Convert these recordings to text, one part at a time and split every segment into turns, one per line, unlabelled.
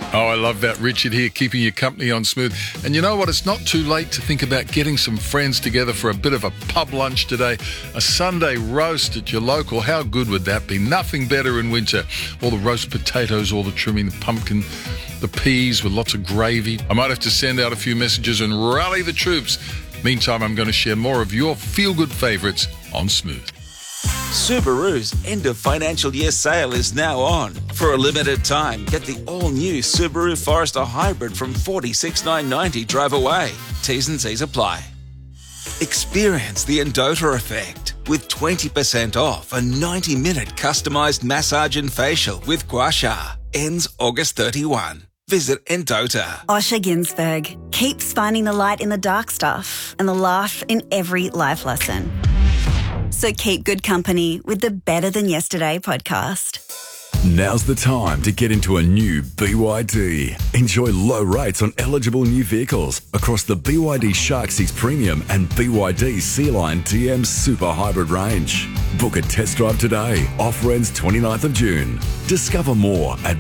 Oh, I love that. Richard here, keeping you company on Smooth. And you know what? It's not too late to think about getting some friends together for a bit of a pub lunch today. A Sunday roast at your local. How good would that be? Nothing better in winter. All the roast potatoes, all the trimming, the pumpkin, the peas with lots of gravy. I might have to send out a few messages and rally the troops. Meantime, I'm going to share more of your feel-good favourites on Smooth.
Subaru's end of financial year sale is now on. For a limited time, get the all-new Subaru Forester Hybrid from $46,990 drive away. T's and C's apply. Experience the Endota effect with 20% off a 90-minute customised massage and facial with Gua Sha. Ends August 31. Visit Endota.
Osher Ginsberg keeps finding the light in the dark stuff and the laugh in every life lesson. So keep good company with the Better Than Yesterday podcast.
Now's the time to get into a new BYD. Enjoy low rates on eligible new vehicles across the BYD Shark 6 Premium and BYD Sea-Line TM Super Hybrid range. Book a test drive today. Offer ends 29th of June. Discover more at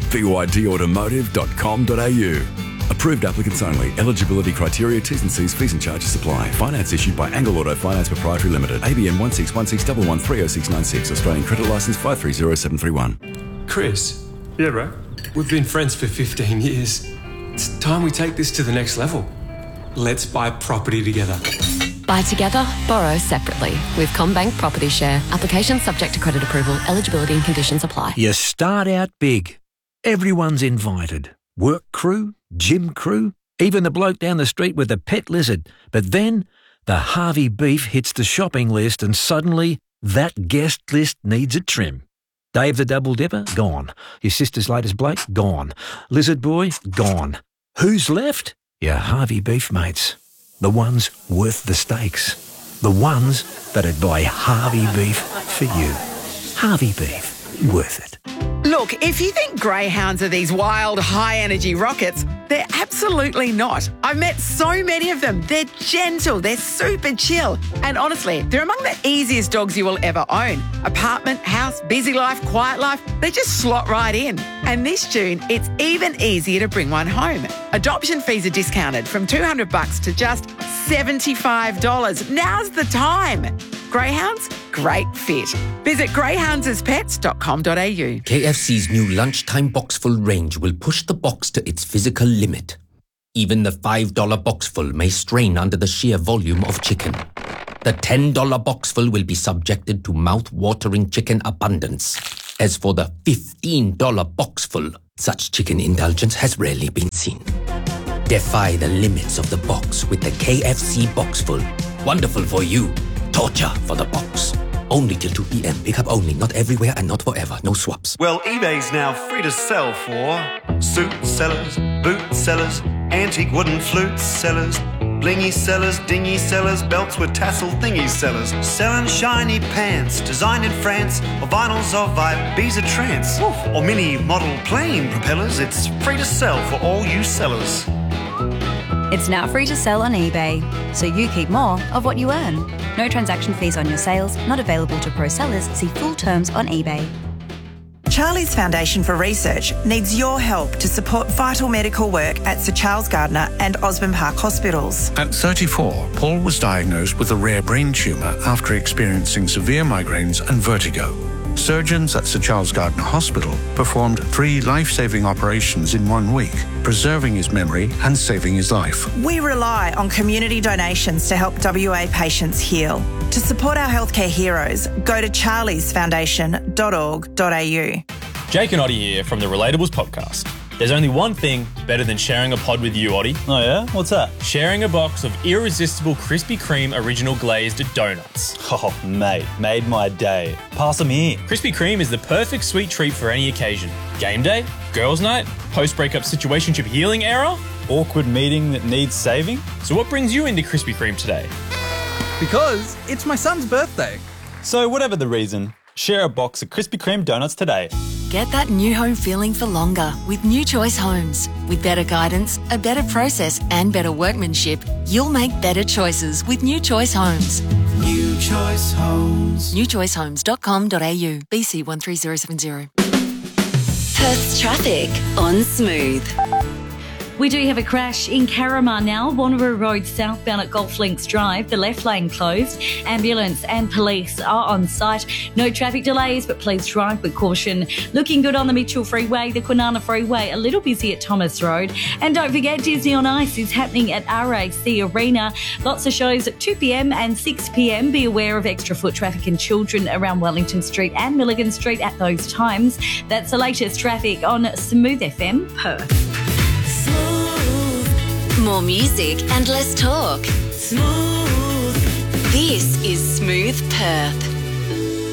bydautomotive.com.au. Approved applicants only. Eligibility criteria, T's and C's, fees and charges apply. Finance issued by Angle Auto Finance Proprietary Limited. ABN 16161130696. Australian Credit Licence 530731.
Chris. Yeah, bro? We've been friends for 15 years. It's time we take this to the next level. Let's buy property together.
Buy together, borrow separately. With CommBank Property Share. Application subject to credit approval. Eligibility and conditions apply.
You start out big. Everyone's invited. Work crew, gym crew, even the bloke down the street with the pet lizard. But then the Harvey beef hits the shopping list and suddenly that guest list needs a trim. Dave the Double Dipper? Gone. Your sister's latest bloke? Gone. Lizard Boy? Gone. Who's left? Your Harvey beef mates. The ones worth the stakes. The ones that'd buy Harvey beef for you. Harvey beef. Worth it.
Look, if you think greyhounds are these wild, high-energy rockets, they're absolutely not. I've met so many of them. They're gentle, they're super chill. And honestly, they're among the easiest dogs you will ever own. Apartment, house, busy life, quiet life, they just slot right in. And this June, it's even easier to bring one home. Adoption fees are discounted from $200 to just $75. Now's the time. Greyhounds, great fit. Visit greyhoundsaspets.com.au.
KFC's new lunchtime boxful range will push the box to its physical limit. Even the $5 boxful may strain under the sheer volume of chicken. The $10 boxful will be subjected to mouth-watering chicken abundance. As for the $15 boxful, such chicken indulgence has rarely been seen. Defy the limits of the box with the KFC boxful. Wonderful for you. Torture for the box. Only till 2 p.m. Pick up only, not everywhere and not forever. No swaps.
Well, eBay's now free to sell for suit sellers, boot sellers, antique wooden flute sellers, blingy sellers, dingy sellers, belts with tassel thingy sellers, selling shiny pants designed in France, or vinyls of Ibiza trance, or mini model plane propellers. It's free to sell for all you sellers.
It's now free to sell on eBay, so you keep more of what you earn. No transaction fees on your sales, not available to pro sellers. See full terms on eBay.
Charlie's Foundation for Research needs your help to support vital medical work at Sir Charles Gardner and Osborne Park Hospitals.
At 34, Paul was diagnosed with a rare brain tumour after experiencing severe migraines and vertigo. Surgeons at Sir Charles Gardner Hospital performed 3 life-saving operations in 1 week, preserving his memory and saving his life.
We rely on community donations to help WA patients heal. To support our healthcare heroes, go to charliesfoundation.org.au.
Jake and Oddie here from the Relatables podcast. There's only one thing better than sharing a pod with you, Oddie.
Oh yeah? What's that?
Sharing a box of irresistible Krispy Kreme original glazed donuts.
Oh, mate, made my day. Pass them here.
Krispy Kreme is the perfect sweet treat for any occasion. Game day, girls' night, post-breakup situationship healing era,
awkward meeting that needs saving.
So what brings you into Krispy Kreme today?
Because it's my son's birthday.
So whatever the reason, share a box of Krispy Kreme donuts today.
Get that new home feeling for longer with New Choice Homes. With better guidance, a better process and better workmanship, you'll make better choices with New Choice Homes.
New Choice Homes.
newchoicehomes.com.au. BC 13070. Perth's traffic on Smooth.
We do have a crash in Carramar now. Wanneroo Road southbound at Golf Links Drive. The left lane closed. Ambulance and police are on site. No traffic delays, but please drive with caution. Looking good on the Mitchell Freeway, the Kwinana Freeway, a little busy at Thomas Road. And don't forget, Disney on Ice is happening at RAC Arena. Lots of shows at 2 p.m. and 6 p.m. Be aware of extra foot traffic and children around Wellington Street and Milligan Street at those times. That's the latest traffic on Smooth FM Perth.
More music and less talk. Smooth. This is Smooth Perth.